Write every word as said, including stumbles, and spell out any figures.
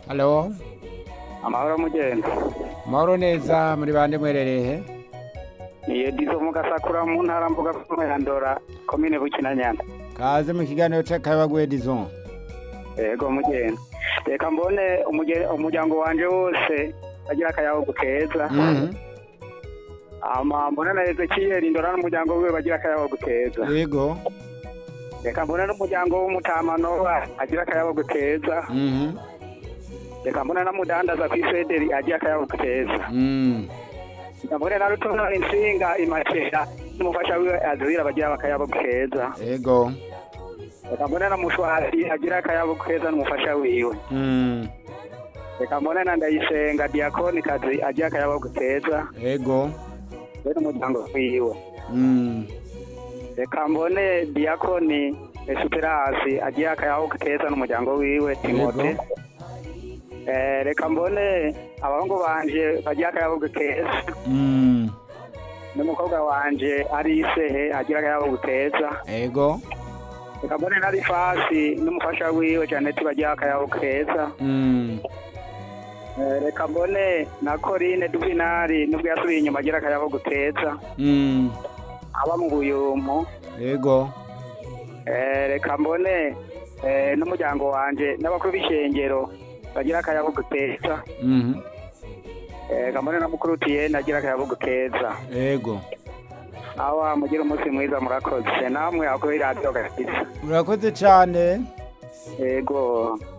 Halo, Amahoro mugenda. mahoro neza muri bande mwerereye? Ni Edizo mu Gasakura mu ntara mvuga ko yandora komine Bukinanyana. Kaze mu kiganiro c'akayabagu Edison. Yego mugenda. Reka mbone umuje- umuryango wanje wose agira akayabagu keza. Mhm. Ama mbona na Ezekiel indora n'umuryango wiwe bagira akayabagu keza. Yego. Reka mbone n'umuryango w'umutamano agira akayabagu keza. Mhm. Reka mbone na mudandaza kw'Isederi agira akayabagu keza. Mm. Reka mbone na rutonora insinga imakera n'umufasha wiwe azira bagira akayabagu keza. Yego. Reka mbone na mushwari agira akayabagu keza n'umufasha wiwe. Mm. Reka mbone na Ndayisenga Diakoni kazi agira akayabagu keza Yego. bene umuryango wiwe. Mm. Reka mbone Diakoni Esperance agira akayabagu keza n'umuryango wiwe Timote. Eh, reka mbone abahungu banje bagira akayabagu keza Mm. n'umukobwa wanje Arisehe agira akayabagu keza. Yego. Reka mbone na Rifasi n'umufasha wiwe Janet bagira akayabagu keza. Mm. Eh, reka mbone na Corine Duvinari nubwo yasubiye inyuma agira akayabagu keza Mm. aba mu Buyumu. Yego. Eh, reka mbone eh, n'umuryango wanje n'abakuru b'ishengero bagira akayabagu keza. Mhm. Eh, reka mbone na mukuru Tiene agira akayabagu keza. Yego. Awa mugira umunsi mwiza murakoze namwe akorera radio gafisa. Urakoze cyane. Yego.